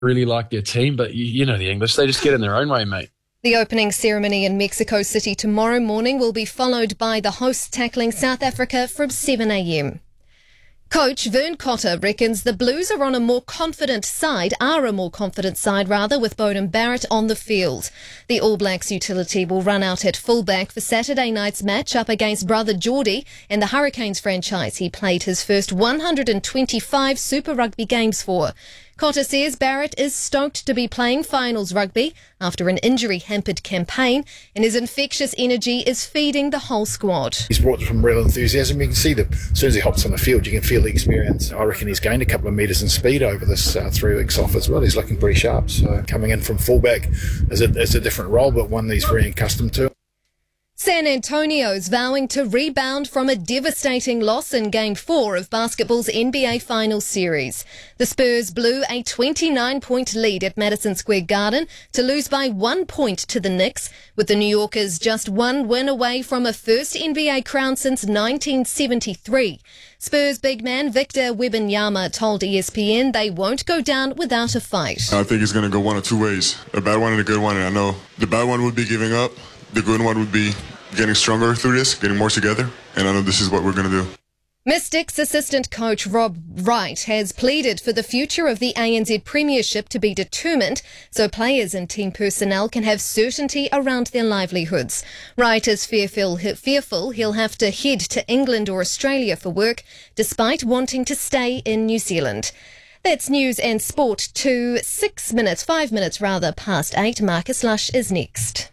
really like their team, but you know the English, they just get in their own way, mate. The opening ceremony in Mexico City tomorrow morning will be followed by the hosts tackling South Africa from 7 a.m. Coach Vern Cotter reckons the Blues are a more confident side, with Beauden Barrett on the field. The All Blacks utility will run out at fullback for Saturday night's match up against brother Geordie and the Hurricanes franchise he played his first 125 Super Rugby games for. Cotter says Barrett is stoked to be playing finals rugby after an injury-hampered campaign, and his infectious energy is feeding the whole squad. He's brought from real enthusiasm. You can see that as soon as he hops on the field, you can feel the experience. I reckon he's gained a couple of metres in speed over this 3 weeks off as well. He's looking pretty sharp. So coming in from fullback is a different role, but one that he's very accustomed to. San Antonio's vowing to rebound from a devastating loss in Game 4 of basketball's NBA Finals series. The Spurs blew a 29-point lead at Madison Square Garden to lose by 1 point to the Knicks, with the New Yorkers just one win away from a first NBA crown since 1973. Spurs big man Victor Wembanyama told ESPN they won't go down without a fight. I think it's going to go one of two ways, a bad one and a good one, and I know the bad one would be giving up. The good one would be getting stronger through this, getting more together, and I know this is what we're going to do. Mystics assistant coach Rob Wright has pleaded for the future of the ANZ Premiership to be determined so players and team personnel can have certainty around their livelihoods. Wright is fearful he'll have to head to England or Australia for work, despite wanting to stay in New Zealand. That's news and sport to 5 minutes past 8. Marcus Lush is next.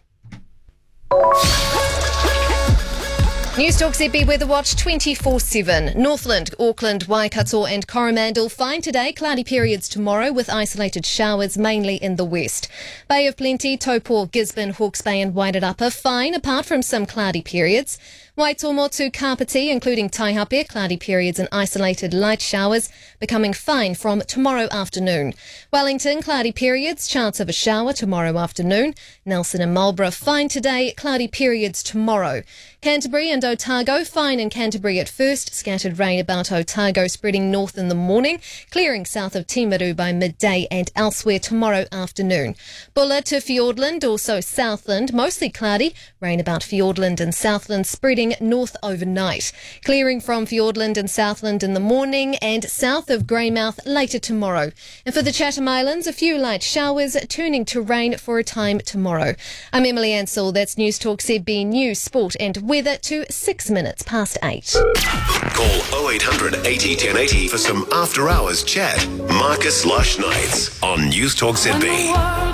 Newstalk ZB Weather Watch 24/7. Northland, Auckland, Waikato and Coromandel fine today, cloudy periods tomorrow with isolated showers mainly in the west. Bay of Plenty, Taupo, Gisborne, Hawke's Bay and Wairarapa fine apart from some cloudy periods. Waitomo to Kapiti, including Taihape, cloudy periods and isolated light showers, becoming fine from tomorrow afternoon. Wellington, cloudy periods, chance of a shower tomorrow afternoon. Nelson and Marlborough, fine today, cloudy periods tomorrow. Canterbury and Otago, fine in Canterbury at first, scattered rain about Otago spreading north in the morning, clearing south of Timaru by midday and elsewhere tomorrow afternoon. Bulla to Fiordland, also Southland, mostly cloudy, rain about Fiordland and Southland spreading north overnight. Clearing from Fiordland and Southland in the morning and south of Greymouth later tomorrow. And for the Chatham Islands, a few light showers turning to rain for a time tomorrow. I'm Emily Ansell. That's Newstalk ZB News, Sport and Weather to 6 minutes past 8. Call 0800 80 1080 for some after-hours chat. Marcus Lush Nights on Newstalk ZB.